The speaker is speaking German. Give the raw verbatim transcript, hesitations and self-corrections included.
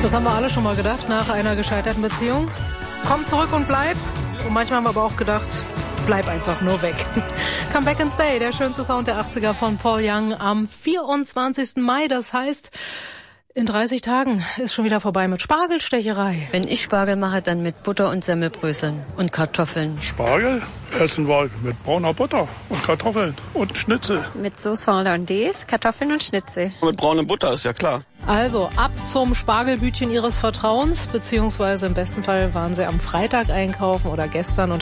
Das haben wir alle schon mal gedacht nach einer gescheiterten Beziehung. Komm zurück und bleib. Und manchmal haben wir aber auch gedacht, bleib einfach nur weg. Come Back and Stay, der schönste Sound der achtziger von Paul Young am vierundzwanzigsten Mai. Das heißt, in dreißig Tagen ist schon wieder vorbei mit Spargelstecherei. Wenn ich Spargel mache, dann mit Butter und Semmelbröseln und Kartoffeln. Spargel essen wir mit brauner Butter und Kartoffeln und Schnitzel. Mit Sauce Hollandaise, Kartoffeln und Schnitzel. Mit brauner Butter, ist ja klar. Also ab zum Spargelbütchen Ihres Vertrauens, beziehungsweise im besten Fall waren Sie am Freitag einkaufen oder gestern und